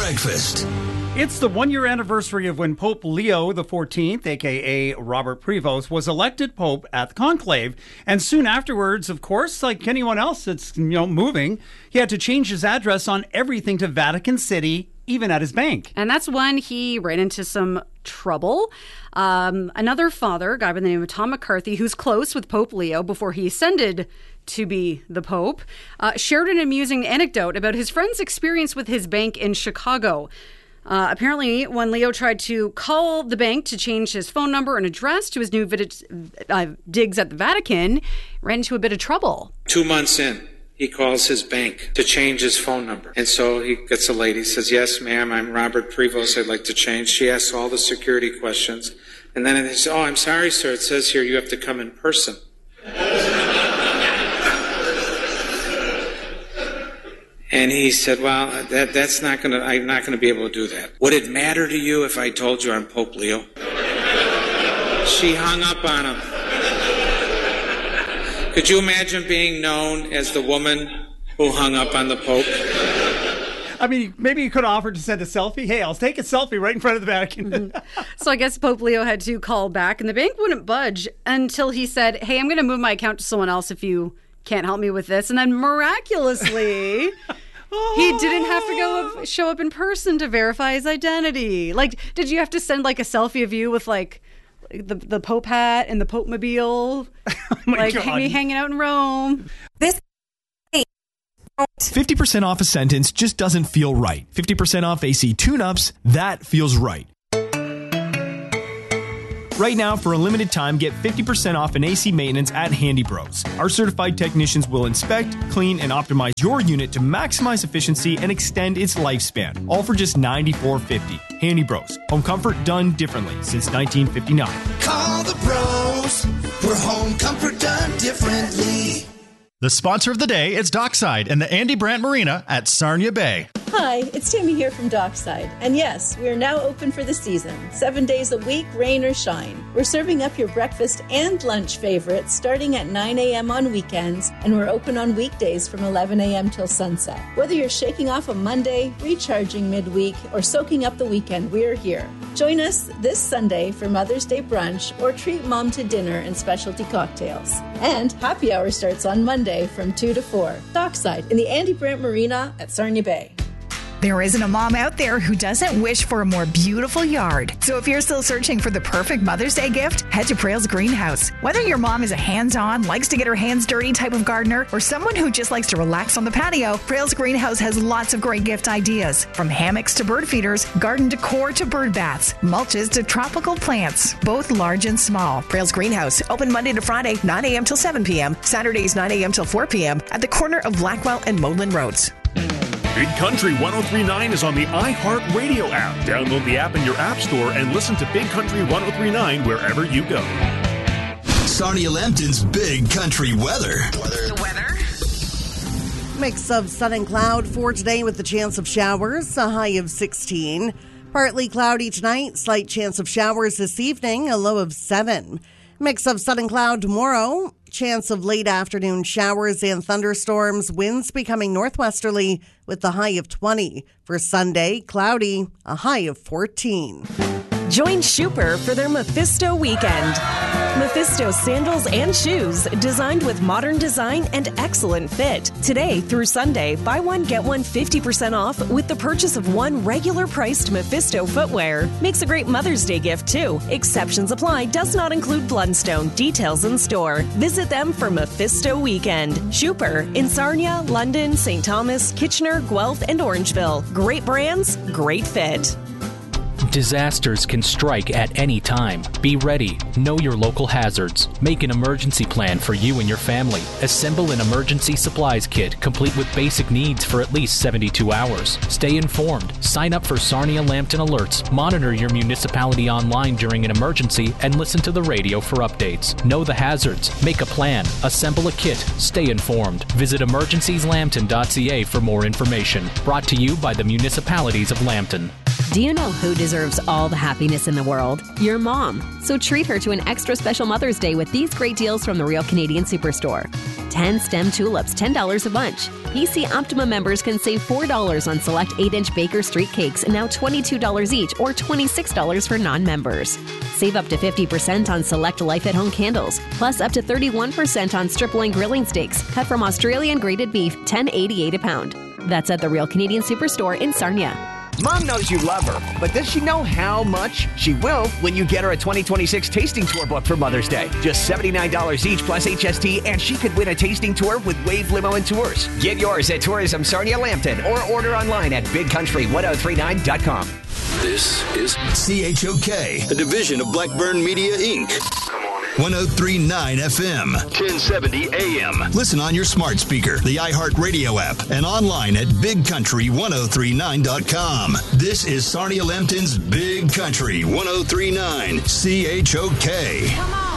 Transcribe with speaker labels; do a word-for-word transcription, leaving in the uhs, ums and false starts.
Speaker 1: Breakfast.
Speaker 2: It's the one-year anniversary of when Pope Leo the fourteenth, a k a. Robert Prevost, was elected Pope at the conclave. And soon afterwards, of course, like anyone else that's, you know, moving, he had to change his address on everything to Vatican City, even at his bank.
Speaker 3: And that's when he ran into some trouble. Um, another father, a guy by the name of Tom McCarthy, who's close with Pope Leo before he ascended to be the Pope, uh, shared an amusing anecdote about his friend's experience with his bank in Chicago. Uh, apparently, when Leo tried to call the bank to change his phone number and address to his new vid- uh, digs at the Vatican, ran into a bit of trouble.
Speaker 4: Two months in, he calls his bank to change his phone number. And so he gets a lady, says, "Yes, ma'am, I'm Robert Prevost. I'd like to change." She asks all the security questions. And then he says, "Oh, I'm sorry, sir. It says here you have to come in person." And he said, "Well, that that's not going to, I'm not going to be able to do that. Would it matter to you if I told you I'm Pope Leo?" She hung up on him. Could you imagine being known as the woman who hung up on the Pope?
Speaker 2: I mean, maybe you could have offered to send a selfie. Hey, I'll take a selfie right in front of the Vatican.
Speaker 3: Mm-hmm. So I guess Pope Leo had to call back, and the bank wouldn't budge until he said, "Hey, I'm going to move my account to someone else if you can't help me with this." And then miraculously, oh. he didn't have to go up, show up in person to verify his identity. Like, did you have to send like a selfie of you with like the the Pope hat and the Pope mobile,
Speaker 2: oh my
Speaker 3: like
Speaker 2: God.
Speaker 3: me hanging out in Rome?
Speaker 5: This fifty percent off a sentence just doesn't feel right. fifty percent off A C tune-ups, that feels right. Right now, for a limited time, get fifty percent off an A C maintenance at Handy Bros. Our certified technicians will inspect, clean, and optimize your unit to maximize efficiency and extend its lifespan, all for just ninety-four fifty. Handy Bros. Home comfort done differently since nineteen fifty-nine.
Speaker 1: Call the pros for home comfort done differently.
Speaker 6: The sponsor of the day is Dockside and the Andy Brandt Marina at Sarnia Bay.
Speaker 7: Hi, it's Tammy here from Dockside. And yes, we are now open for the season. Seven days a week, rain or shine. We're serving up your breakfast and lunch favorites starting at nine a.m. on weekends, and we're open on weekdays from eleven a.m. till sunset. Whether you're shaking off a Monday, recharging midweek, or soaking up the weekend, we're here. Join us this Sunday for Mother's Day brunch or treat mom to dinner and specialty cocktails. And happy hour starts on Monday from two to four. Dockside in the Andy Brandt Marina at Sarnia Bay.
Speaker 8: There isn't a mom out there who doesn't wish for a more beautiful yard. So if you're still searching for the perfect Mother's Day gift, head to Prale's Greenhouse. Whether your mom is a hands-on, likes to get her hands dirty type of gardener, or someone who just likes to relax on the patio, Prale's Greenhouse has lots of great gift ideas. From hammocks to bird feeders, garden decor to bird baths, mulches to tropical plants, both large and small.
Speaker 9: Prale's Greenhouse, open Monday to Friday, nine a.m. till seven p.m., Saturdays nine a.m. till four p.m. at the corner of Blackwell and Moreland Roads.
Speaker 10: Big Country one oh three point nine is on the iHeartRadio app. Download the app in your app store and listen to Big Country one oh three point nine wherever you go.
Speaker 1: Sarnia Lambton's Big Country weather.
Speaker 11: The weather. Mix of sun and cloud for today with the chance of showers, a high of sixteen. Partly cloudy tonight, slight chance of showers this evening, a low of seven. Mix of sun and cloud tomorrow. Chance of late afternoon showers and thunderstorms. Winds becoming northwesterly with the high of twenty. For Sunday, cloudy, a high of fourteen.
Speaker 12: Join Schuper for their Mephisto weekend. Mephisto sandals and shoes designed with modern design and excellent fit. Today through Sunday, buy one, get one fifty percent off with the purchase of one regular priced Mephisto footwear. Makes a great Mother's Day gift too. Exceptions apply. Does not include Blundstone. Details in store. Visit them for Mephisto weekend. Schuper in Sarnia, London, Saint Thomas, Kitchener, Guelph, and Orangeville. Great brands, great fit.
Speaker 13: Disasters can strike at any time. Be ready. Know your local hazards. Make an emergency plan for you and your family. Assemble an emergency supplies kit complete with basic needs for at least seventy-two hours. Stay informed. Sign up for Sarnia Lambton Alerts. Monitor your municipality online during an emergency and listen to the radio for updates. Know the hazards. Make a plan. Assemble a kit. Stay informed. Visit emergencies lambton dot c a for more information. Brought to you by the municipalities of Lambton.
Speaker 14: Do you know who deserves all the happiness in the world? Your mom. So treat her to an extra special Mother's Day with these great deals from the Real Canadian Superstore. ten stem tulips, ten dollars a bunch. P C Optima members can save four dollars on select eight inch Baker Street cakes, now twenty-two dollars each or twenty-six dollars for non-members. Save up to fifty percent on select Life at Home candles, plus up to thirty-one percent on strip loin grilling steaks, cut from Australian graded beef, ten eighty-eight a pound. That's at the Real Canadian Superstore in Sarnia.
Speaker 15: Mom knows you love her, but does she know how much? She will when you get her a twenty twenty-six tasting tour book for Mother's Day. Just seventy-nine dollars each plus H S T, and she could win a tasting tour with Wave Limo and Tours. Get yours at Tourism Sarnia Lambton or order online at big country ten thirty-nine dot com.
Speaker 16: This is C H O K, a division of Blackburn Media, Incorporated. one oh three point nine F M, ten seventy A M. Listen on your smart speaker, the iHeartRadio app, and online at big country ten thirty-nine dot com. This is Sarnia Lambton's Big Country ten thirty-nine, C H O K.
Speaker 17: Come on.